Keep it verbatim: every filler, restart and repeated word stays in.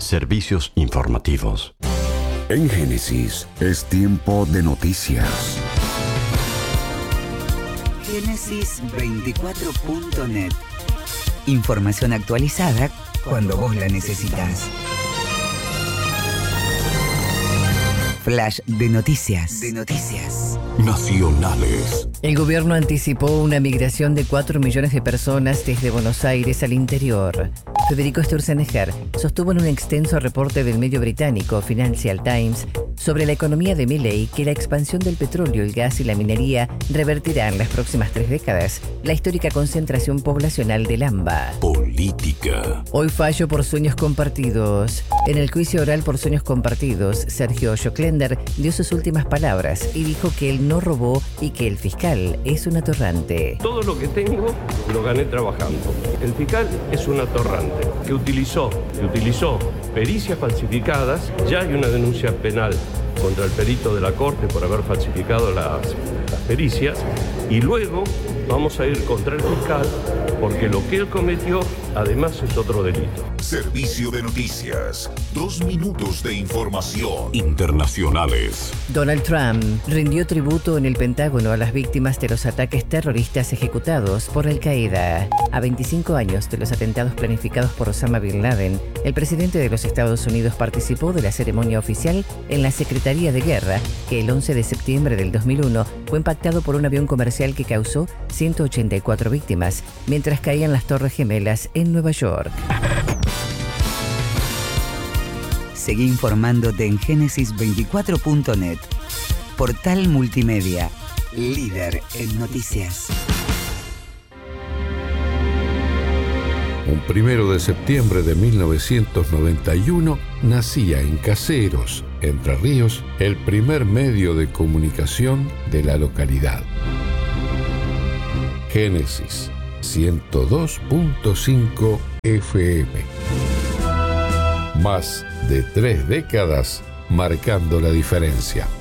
Servicios informativos. En Génesis es tiempo de noticias. Génesis veinticuatro punto net. Información actualizada cuando vos la necesitas. Flash de noticias. De noticias. Nacionales. El gobierno anticipó una migración de cuatro millones de personas desde Buenos Aires al interior. Federico Sturzenegger sostuvo en un extenso reporte del medio británico Financial Times sobre la economía de Milei que la expansión del petróleo, el gas y la minería revertirá en las próximas tres décadas la histórica concentración poblacional del AMBA. Política. Hoy fallo por sueños compartidos. En el juicio oral por sueños compartidos, Sergio Schocklender dio sus últimas palabras y dijo que él no robó y que el fiscal es un atorrante. Todo lo que tengo lo gané trabajando. El fiscal es un atorrante que utilizó, que utilizó pericias falsificadas. Ya hay una denuncia penal contra el perito de la Corte por haber falsificado las, las pericias, y luego vamos a ir contra el fiscal porque lo que él cometió además es otro delito. Servicio de noticias. Dos minutos de información. Internacionales. Donald Trump rindió tributo en el Pentágono a las víctimas de los ataques terroristas ejecutados por Al-Qaeda. A veinticinco años de los atentados planificados por Osama Bin Laden, el presidente de los Estados Unidos participó de la ceremonia oficial en la Secretaría de Guerra, que el once de septiembre del dos mil uno fue impactado por un avión comercial que causó ciento ochenta y cuatro víctimas, mientras caían las Torres Gemelas en Nueva York. Seguí informándote en Génesis veinticuatro punto net. Portal multimedia, líder en noticias. Un primero de septiembre de mil novecientos noventa y uno nacía en Caseros, Entre Ríos, el primer medio de comunicación de la localidad. Génesis ciento dos punto cinco F M. Más de tres décadas marcando la diferencia.